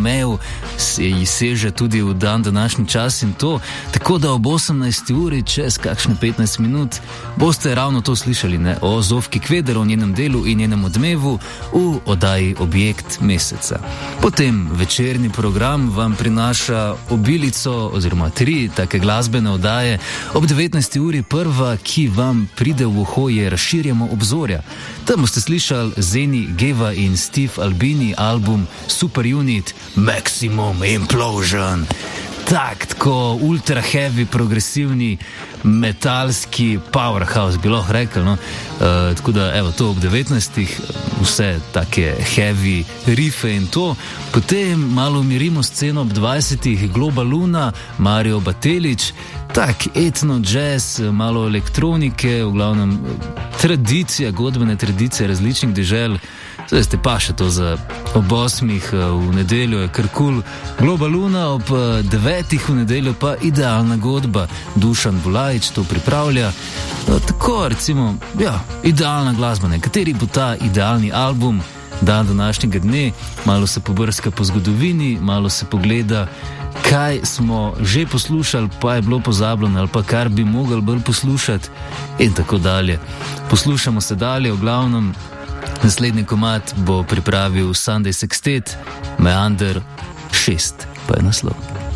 odmev se seže tudi v dan današnji čas in to, tako da ob 18. uri čez kakšne 15 minut boste ravno to slišali, ne? O Zofki Kveder, o njenem delu in njenem odmevu v oddaji Objekt meseca. Potem večerni program vam prinaša obilico oziroma 3 take glasbene oddaje. Ob 19. uri prva, ki vam pride v uho, je Razširjamo obzorja. Tam boste slišali Zeni Geva in Steve Albini album Super Unit Maximum Implosion. Tako ultra heavy, progresivni, metalski powerhouse, bi lahko rekel, no? Tako da, evo, to ob 19. vse take heavy rife in to. Potem malo umirimo sceno ob 20. Globa Luna, Mario Batelić, tak etno jazz, malo elektronike, v glavnem tradicija, godbene tradicije različnih dežel. Zdaj ste pa še to za ob 8. v nedeljo je kar kul. Globa Luna, ob 9. v nedeljo pa Idealna godba. Dušan Bulajić to pripravlja. Tako, recimo, ja, idealna glasba. Kateri bo ta idealni album dan današnjega dne? Malo se pobrska po zgodovini, malo se pogleda, kaj smo že poslušali, pa je bilo pozabljeno, ali pa kar bi mogli bolj poslušati in tako dalje. Poslušamo se dalje, v glavnem. Naslednji komad bo pripravil Sunday Sextet, Meander 6, pa je naslov.